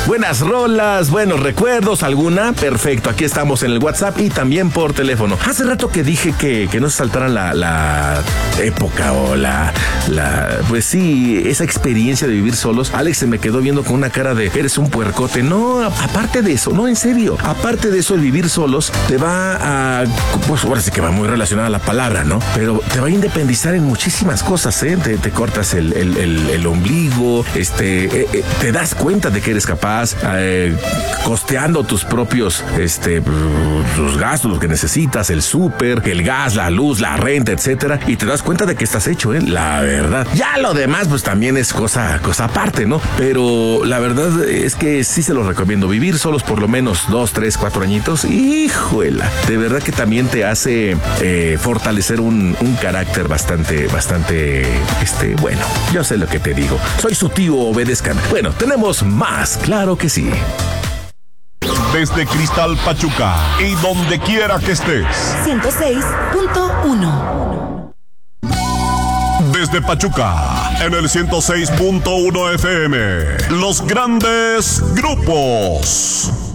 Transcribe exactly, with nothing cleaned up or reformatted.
buenas rolas, buenos recuerdos, alguna, perfecto, aquí estamos en el WhatsApp y también por teléfono. Hace rato que dije que, que no se saltaran la, la época o la, la, pues sí, esa experiencia de vivir solos. Alex se me quedó viendo con una cara de, eres un puercote. No, aparte de eso, no, en serio, aparte de eso, el vivir solos te va a, pues ahora sí que va muy relacionada a la palabra, ¿no? Pero te va a independizar en muchísimas cosas, ¿eh? Te, te cortas el, el, el, el ombligo, este, eh, eh, te das cuenta de que eres capaz, eh, costeando tus propios, este, tus gastos, los que necesitas, el súper, el gas, la luz, la renta, etcétera, y te das cuenta de que estás hecho, ¿eh? La verdad. Ya lo demás, pues también es cosa, cosa aparte, ¿no? Pero la verdad es que sí se los recomiendo. Vivir solos por lo menos dos, tres, cuatro añitos, híjuela, de verdad que también te hace eh, fortalecer un, un carácter bastante, bastante, este, bueno, yo sé lo que te digo. Soy su tío, obedezcan. Bueno, tenemos más, claro que sí. Desde Cristal Pachuca y donde quiera que estés. ciento seis punto uno. Desde Pachuca, en el ciento seis punto uno F M. Los grandes grupos.